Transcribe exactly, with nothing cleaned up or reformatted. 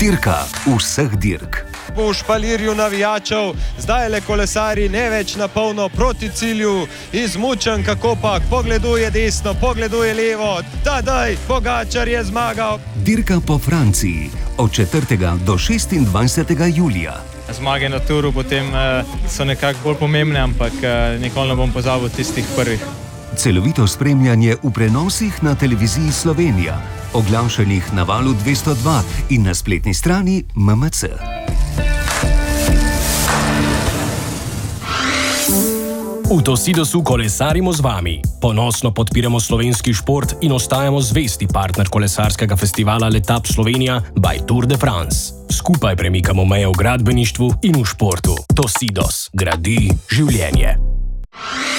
Dirka vseh dirk. V špalirju navijačev, zdaj le kolesari ne več na polno proti cilju, izmučen kakopak, pogleduje desno, pogleduje levo, tadaj, Pogačar je zmagal. Dirka po Franciji od četrtega do šestindvajsetega julija. Zmage na turu potem uh, so nekako bolj pomembne, ampak uh, nikoli ne bom pozabil tistih prvih. Celovito spremljanje v prenosih na televiziji Slovenija, oglašenih na Valu dvesto dva in na spletni strani M M C. V Tosidosu kolesarimo z vami. Ponosno podpiramo slovenski šport in ostajamo zvesti partner kolesarskega festivala Letap Slovenija by Tour de France. Skupaj premikamo meje v gradbeništvu in v športu. Tosidos gradi življenje.